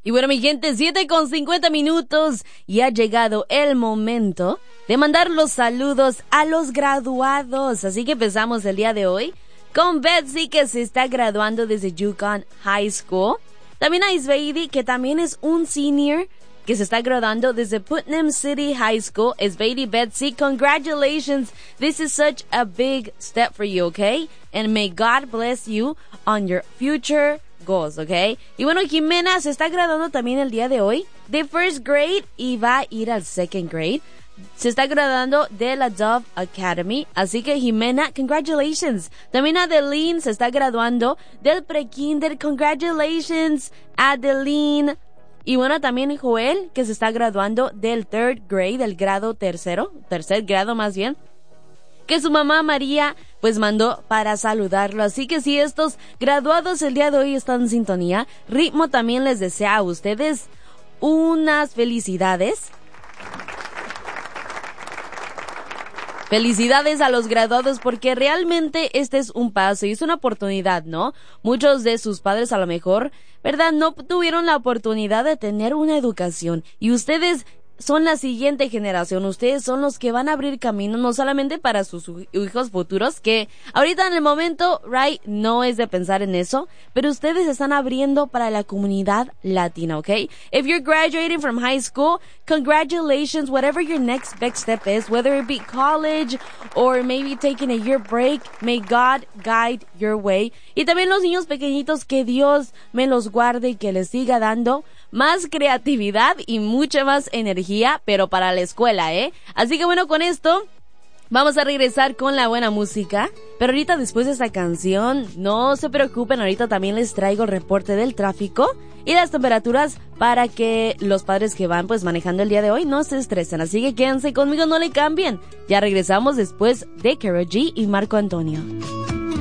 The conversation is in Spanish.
Y bueno, mi gente, 7:50 y ha llegado el momento de mandar los saludos a los graduados. Así que empezamos el día de hoy con Betsy, que se está graduando desde Yukon High School. También a Isveidi, que también es un senior, que se está graduando desde Putnam City High School. Isveidi, Betsy, congratulations. This is such a big step for you, okay? And may God bless you on your future goals, ¿ok? Y bueno, Jimena se está graduando también el día de hoy de first grade y va a ir al second grade. Se está graduando de la Dove Academy, así que Jimena, congratulations. También Adeline se está graduando del pre-kinder, congratulations, Adeline. Y bueno, también Joel, que se está graduando del third grade, del grado tercer grado más bien, que su mamá María pues mandó para saludarlo. Así que si estos graduados el día de hoy están en sintonía, Ritmo también les desea a ustedes unas felicidades. Felicidades a los graduados, porque realmente este es un paso y es una oportunidad, ¿no? Muchos de sus padres a lo mejor, ¿verdad?, no tuvieron la oportunidad de tener una educación, y ustedes son la siguiente generación. Ustedes son los que van a abrir camino, no solamente para sus hijos futuros, que ahorita en el momento, right, no es de pensar en eso, pero ustedes están abriendo para la comunidad latina, ¿ok? If you're graduating from high school, congratulations, whatever your next big step is, whether it be college or maybe taking a year break, may God guide your way. Y también los niños pequeñitos, que Dios me los guarde y que les siga dando más creatividad y mucha más energía, pero para la escuela, ¿eh? Así que bueno, con esto vamos a regresar con la buena música. Pero ahorita, después de esta canción, no se preocupen, ahorita también les traigo el reporte del tráfico y las temperaturas para que los padres que van pues manejando el día de hoy no se estresen. Así que quédense conmigo, no le cambien. Ya regresamos después de Karol G y Marco Antonio.